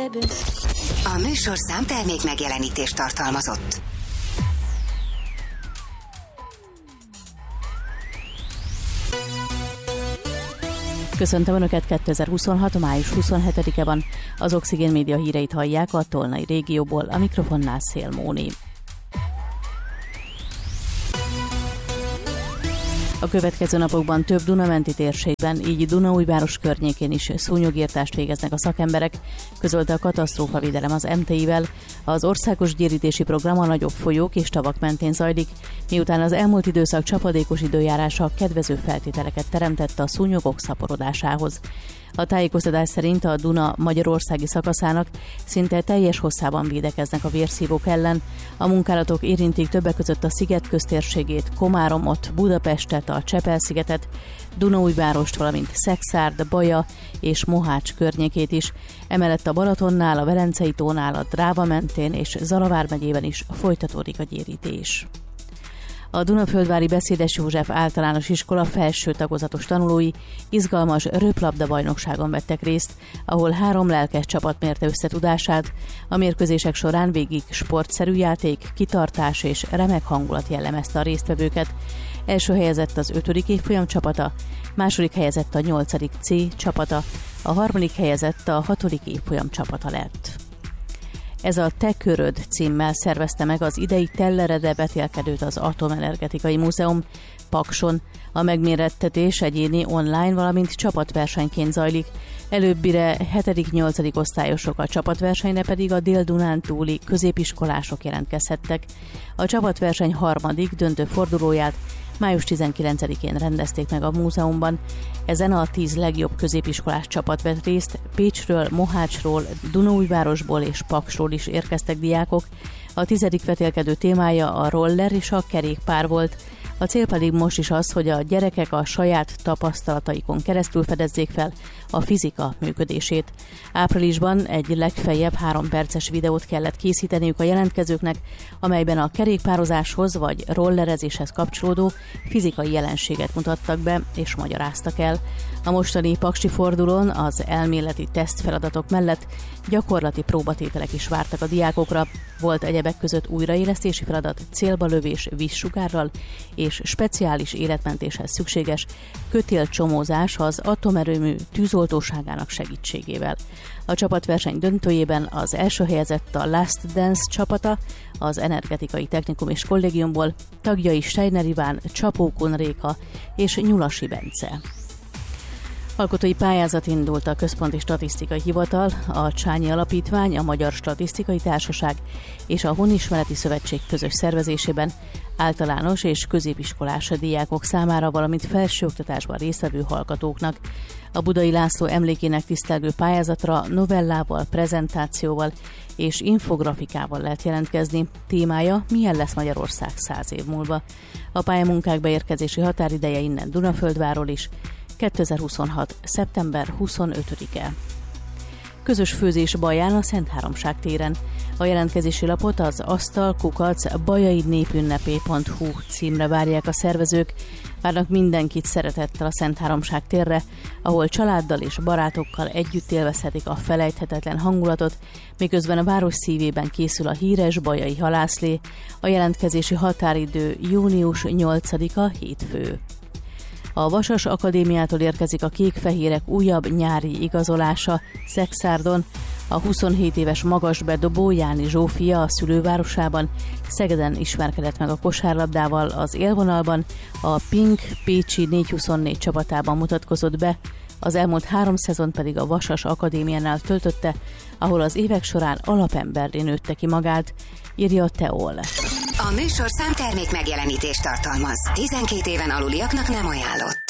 baby. A műsorszám termék megjelenítést tartalmazott. Köszöntöm Önöket, 2026. május 27-e van. Az Oxigén Média híreit hallják a Tolnai régióból, a mikrofonnál Szél Móni. A következő napokban több Duna-menti térségben, így Dunaújváros környékén is szúnyogírtást végeznek a szakemberek, közölte a katasztrófavédelem az MTI-vel. Az országos gyérítési program a nagyobb folyók és tavak mentén zajlik, miután az elmúlt időszak csapadékos időjárása kedvező feltételeket teremtett a szúnyogok szaporodásához. A tájékoztatás szerint a Duna magyarországi szakaszának szinte teljes hosszában védekeznek a vérszívók ellen. A munkálatok érintik többek között a sziget köztérségét, Komáromot, Budapestet, a Csepel-szigetet, Dunaújvárost, valamint Szekszárd, Baja és Mohács környékét is. Emellett a Balatonnál, a Velencei tónál, a Dráva mentén és Zalavár megyében is folytatódik a gyérítés. A Dunaföldvári Beszédes József általános iskola felső tagozatos tanulói izgalmas röplabda-bajnokságon vettek részt, ahol 3 lelkes csapat mérte összetudását. A mérkőzések során végig sportszerű játék, kitartás és remek hangulat jellemezte a résztvevőket. Első helyezett az 5. évfolyam csapata, második helyezett a 8. C csapata, a harmadik helyezett a 6. évfolyam csapata lett. Ez a Te köröd címmel szervezte meg az idei Telleredre betélkedőt az Atomenergetikai Múzeum Pakson. A megmérettetés egyéni online, valamint csapatversenyként zajlik. Előbbire 7.-8. osztályosok, a csapatversenyre pedig a Dél-Dunán túli középiskolások jelentkezhettek. A csapatverseny harmadik döntő fordulóját május 19-én rendezték meg a múzeumban. Ezen a 10 legjobb középiskolás csapat vett részt, Pécsről, Mohácsról, Dunaújvárosból és Paksról is érkeztek diákok. A 10. vetélkedő témája a roller és a kerékpár volt. A cél pedig most is az, hogy a gyerekek a saját tapasztalataikon keresztül fedezzék fel a fizika működését. Áprilisban egy legfeljebb 3 perces videót kellett készíteniük a jelentkezőknek, amelyben a kerékpározáshoz vagy rollerezéshez kapcsolódó fizikai jelenséget mutattak be és magyaráztak el. A mostani paksi fordulón az elméleti tesztfeladatok mellett gyakorlati próbatételek is vártak a diákokra. Volt egyebek között újraélesztési feladat, célba lövés vízsugárral és speciális életmentéshez szükséges kötélcsomózás az atomerőmű tűzoltóságának segítségével. A csapatverseny döntőjében az első helyezett a Last Dance csapata, az Energetikai Technikum és Kollégiumból, tagjai Steiner Iván, Csapó Kun Réka és Nyulasi Bence. Alkotói pályázat indult a Központi Statisztikai Hivatal, a Csányi Alapítvány, a Magyar Statisztikai Társaság és a Honismereti Szövetség közös szervezésében általános és középiskolás diákok számára, valamint felsőoktatásban résztvevő hallgatóknak. A Budai László emlékének tisztelgő pályázatra novellával, prezentációval és infografikával lehet jelentkezni. Témája: milyen lesz Magyarország 100 év múlva. A pályamunkák beérkezési határideje innen Dunaföldvárról is 2026. szeptember 25-e. Közös főzés Baján a Szentháromság téren. A jelentkezési lapot az asztal@bajainépünnepé.hu címre várják a szervezők. Várnak mindenkit szeretettel a Szentháromság térre, ahol családdal és barátokkal együtt élvezhetik a felejthetetlen hangulatot, miközben a város szívében készül a híres bajai halászlé. A jelentkezési határidő június 8-a hétfő. A Vasas Akadémiától érkezik a kék-fehérek újabb nyári igazolása Szekszárdon. A 27 éves magasbedobó Jáni Zsófia a szülővárosában Szegeden ismerkedett meg a kosárlabdával, az élvonalban a Pink Pécsi 424 csapatában mutatkozott be, az elmúlt 3 szezon pedig a Vasas Akadémiánál töltötte, ahol az évek során alapemberré nőtte ki magát, írja a Teol. A műsorszám termék megjelenítést tartalmaz. 12 éven aluliaknak nem ajánlott.